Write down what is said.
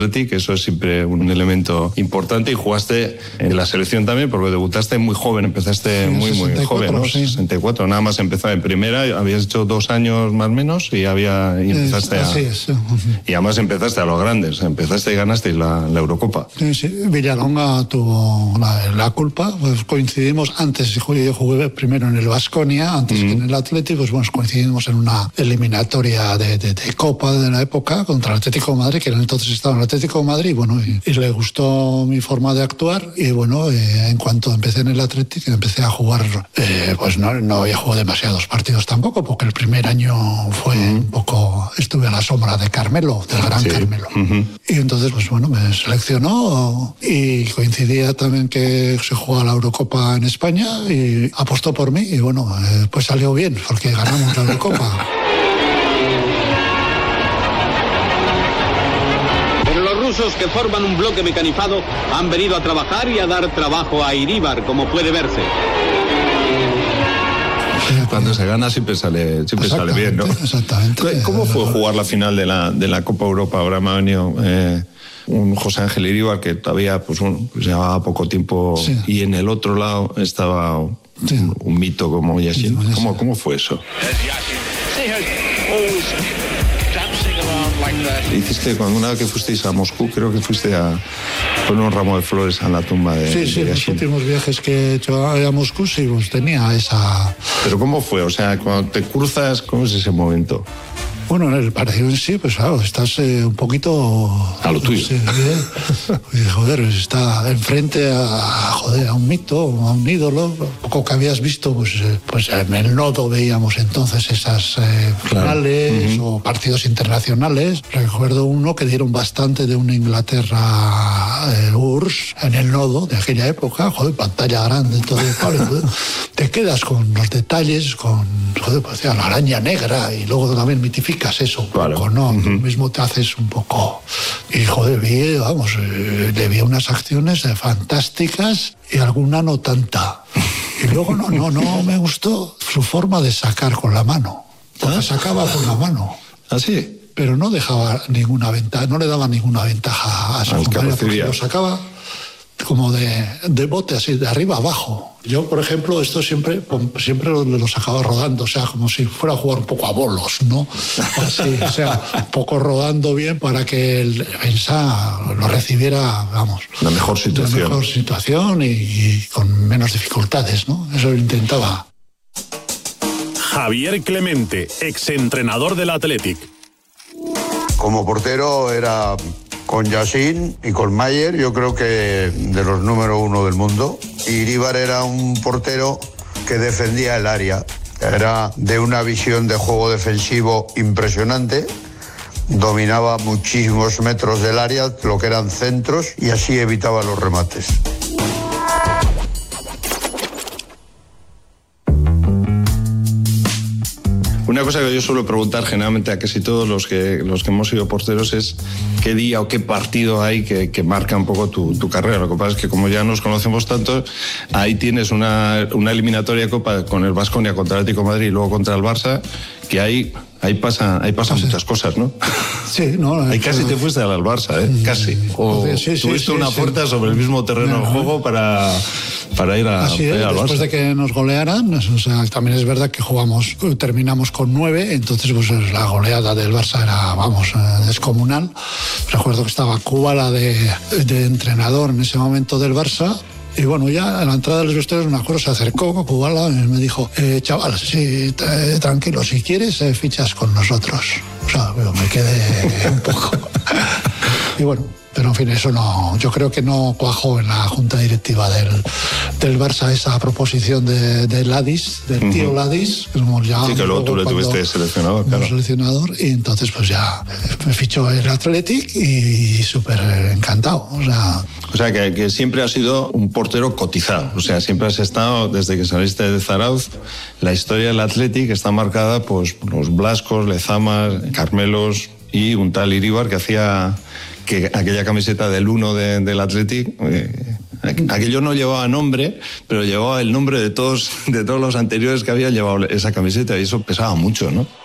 que eso es siempre un elemento importante, y jugaste en la selección también porque debutaste muy joven, empezaste muy 64, joven, ¿no? Sí. 64, nada más empezar en primera, habías hecho 2 años más o menos y empezaste Así es. Y además empezaste a los grandes, empezaste y ganaste la Eurocopa. Sí, Villalonga tuvo la culpa, pues coincidimos antes, yo jugué primero en el Baskonia, antes que en el Athletic, pues bueno, coincidimos en una eliminatoria de Copa de la época contra el Atlético de Madrid, que entonces estaba en el Atlético de Madrid, bueno, y le gustó mi forma de actuar, y bueno, en cuanto empecé en el Atlético, empecé a jugar, pues no había jugado demasiados partidos tampoco, porque el primer año fue un poco, estuve a la sombra de Carmelo, del gran Carmelo. Y entonces, pues bueno, me seleccionó y coincidía también que se jugaba la Eurocopa en España y apostó por mí, y bueno, pues salió bien, porque ganamos la Eurocopa. Que forman un bloque mecanizado han venido a trabajar y a dar trabajo a Iríbar, como puede verse. Cuando se gana siempre sale bien, ¿no? Exactamente. ¿Cómo fue jugar la final de la Copa Europa? Ahora me ha venido un José Ángel Iríbar que todavía pues llevaba poco tiempo, y en el otro lado estaba un mito como Yashin. ¿Cómo fue eso? Dices que cuando una vez que fuisteis a Moscú, creo que fuiste a poner un ramo de flores a la tumba de Sí, los últimos viajes que he hecho a Moscú, sí, pues tenía esa... ¿Pero cómo fue? O sea, cuando te cruzas, ¿cómo es ese momento? Bueno, en el partido en sí, pues claro, estás un poquito... A lo tuyo. Joder, está enfrente a un mito, a un ídolo. Poco que habías visto, pues en el Nodo veíamos entonces esas finales o partidos internacionales. Recuerdo uno que dieron bastante de una Inglaterra URSS en el Nodo de aquella época. Joder, pantalla grande, todo. Joder, te quedas con los detalles, pues, la araña negra, y luego también mitifica eso, claro. Poco, ¿no? Tú mismo te haces un poco... Y, joder, le vi unas acciones fantásticas y alguna no tanta. Y luego no me gustó su forma de sacar con la mano. Porque sacaba con la mano. ¿Ah, sí? Pero no dejaba ninguna ventaja, no le daba ninguna ventaja a su compañero, porque lo sacaba como de bote, así, de arriba abajo. Yo, por ejemplo, esto siempre lo sacaba rodando, o sea, como si fuera a jugar un poco a bolos, ¿no? Así, o sea, un poco rodando bien para que el defensa lo recibiera, vamos... La mejor situación y con menos dificultades, ¿no? Eso lo intentaba. Javier Clemente, exentrenador del Athletic. Como portero era... Con Yashin y con Mayer, yo creo que de los número 1 del mundo. Iríbar era un portero que defendía el área. Era de una visión de juego defensivo impresionante. Dominaba muchísimos metros del área, lo que eran centros, y así evitaba los remates. Una cosa que yo suelo preguntar generalmente a casi todos los que hemos sido porteros es qué día o qué partido hay que marca un poco tu carrera. Lo que pasa es que como ya nos conocemos tanto, ahí tienes una eliminatoria de Copa con el Baskonia contra el Atlético de Madrid y luego contra el Barça, que ahí pasan muchas cosas, ¿no? Sí, no. Ahí casi te fuiste al Barça, ¿eh? Casi. O tuviste una puerta sobre el mismo terreno de juego para ir al Barça. Después de que nos golearan, o sea, también es verdad que terminamos con 9, entonces pues la goleada del Barça era, descomunal. Recuerdo que estaba Kubala de entrenador en ese momento del Barça. Y bueno, ya a la entrada de los vestuarios, me acuerdo, se acercó Kubala y me dijo, chaval, sí, tranquilo, si quieres, fichas con nosotros. O sea, me quedé un poco... Y bueno, pero en fin, eso no, yo creo que no cuajó en la junta directiva del Barça esa proposición de Ladis, del tío Ladis, que como ya... Sí, que luego tú le tuviste seleccionador, claro. Seleccionador, y entonces pues ya me fichó el Athletic y súper encantado, O sea, que siempre has sido un portero cotizado, o sea, siempre has estado, desde que saliste de Zarauz, la historia del Athletic está marcada pues por los Blascos, Lezamas, Carmelos y un tal Iríbar que hacía que aquella camiseta del 1 del Athletic, aquello no llevaba nombre, pero llevaba el nombre de todos los anteriores que habían llevado esa camiseta, y eso pesaba mucho, ¿no?